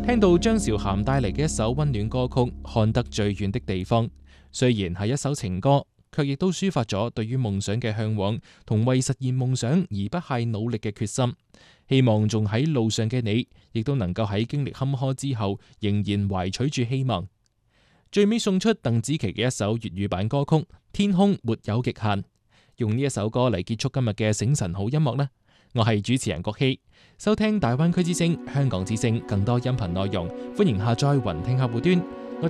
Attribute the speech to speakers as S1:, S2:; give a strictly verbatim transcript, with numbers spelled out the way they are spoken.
S1: 聽到張韶涵帶嚟嘅一首溫暖歌曲《看得最遠的地方》，雖然係一首情歌，卻亦都抒發咗對於夢想嘅向往同為實現夢想而不懈努力嘅決心。希望仲喺路上嘅你，亦都能夠喺經歷坎坷之後，仍然懷取住希望。最尾送出鄧紫棋嘅一首粵語版歌曲《天空沒有極限》，用呢一首歌嚟結束今日嘅醒晨好音樂呢。我係主持人郭希，收聽大灣區之聲、香港之聲更多音頻內容，歡迎下載雲聽客戶端。